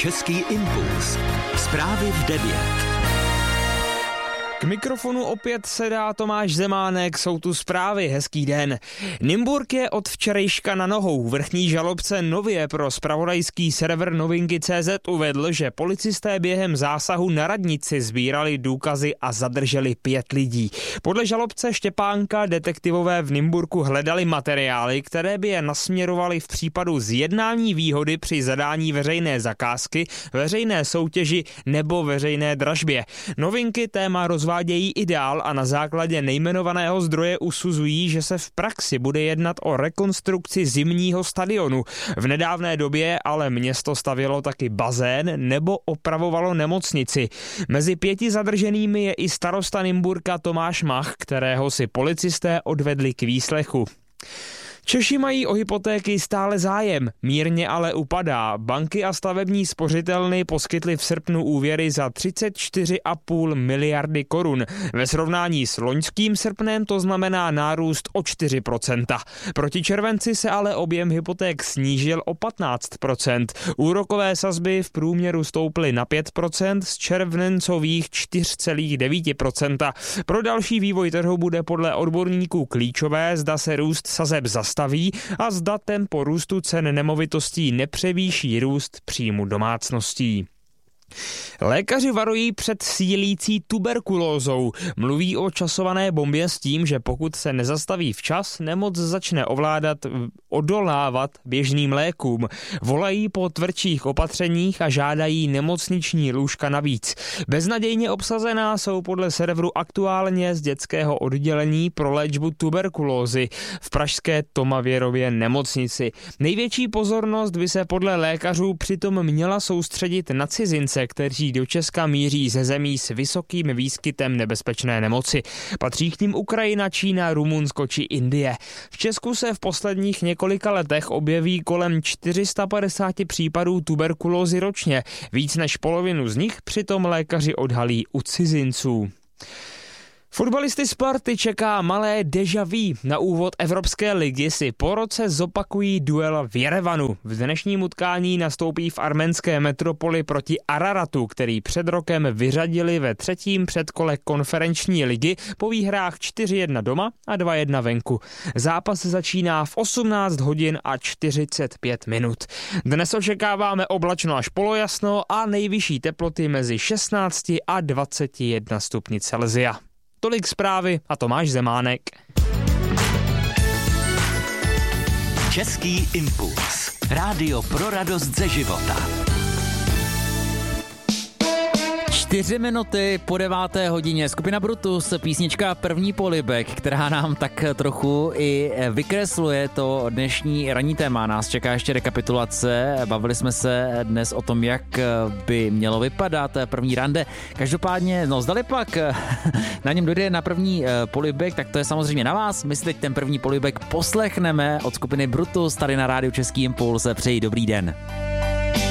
Český impuls. Zprávy v 9. K mikrofonu opět sedá Tomáš Zemánek, jsou tu zprávy, hezký den. Nymburk je od včerejška na nohou. Vrchní žalobce nově pro zpravodajský server Novinky.cz uvedl, že policisté během zásahu na radnici sbírali důkazy a zadrželi 5 lidí. Podle žalobce Štěpánka detektivové v Nymburku hledali materiály, které by je nasměrovaly v případu zjednání výhody při zadání veřejné zakázky, veřejné soutěži nebo veřejné dražbě. Novinky téma rozvádějí i dál a na základě nejmenovaného zdroje usuzují, že se v praxi bude jednat o rekonstrukci zimního stadionu. V nedávné době ale město stavělo taky bazén nebo opravovalo nemocnici. Mezi 5 zadrženými je i starosta Nymburka Tomáš Mach, kterého si policisté odvedli k výslechu. Češi mají o hypotéky stále zájem, mírně ale upadá. Banky a stavební spořitelny poskytly v srpnu úvěry za 34,5 miliardy korun. Ve srovnání s loňským srpnem to znamená nárůst o 4%. Proti červenci se ale objem hypoték snížil o 15%. Úrokové sazby v průměru stouply na 5% z červencových 4,9%. Pro další vývoj trhu bude podle odborníků klíčové, zda se růst sazeb zastaví a zda tempo růstu cen nemovitostí nepřevýší růst příjmu domácností. Lékaři varují před sílící tuberkulózou. Mluví o časované bombě s tím, že pokud se nezastaví včas, nemoc začne odolávat běžným lékům. Volají po tvrdších opatřeních a žádají nemocniční lůžka navíc. Beznadějně obsazená jsou podle serveru Aktuálně z dětského oddělení pro léčbu tuberkulózy v pražské Tomavěrově nemocnici. Největší pozornost by se podle lékařů přitom měla soustředit na cizince, kteří do Česka míří ze zemí s vysokým výskytem nebezpečné nemoci. Patří k nim Ukrajina, Čína, Rumunsko či Indie. V Česku se v posledních několika letech objeví kolem 450 případů tuberkulózy ročně. Víc než polovinu z nich přitom lékaři odhalí u cizinců. Fotbalisty Sparty čeká malé déjà vu. Na úvod Evropské ligy si po roce zopakují duel v Jerevanu. V dnešním utkání nastoupí v arménské metropoli proti Araratu, který před rokem vyřadili ve 3. předkole konferenční ligy po výhrách 4-1 doma a 2-1 venku. Zápas začíná v 18 hodin a 45 minut. Dnes očekáváme oblačno až polojasno a nejvyšší teploty mezi 16 a 21 stupni Celsia. Tolik zprávy a Tomáš Zemánek. Český impuls. Rádio pro radost ze života. 4 minuty po 9. hodině. Skupina Brutus, písnička První polibek, která nám tak trochu i vykresluje to dnešní ranní téma. Nás čeká ještě rekapitulace. Bavili jsme se dnes o tom, jak by mělo vypadat první rande. Každopádně, zdali pak na něm dojde na první polibek, tak to je samozřejmě na vás. My si teď ten první polibek poslechneme od skupiny Brutus tady na rádiu Český impuls. Přeji dobrý den.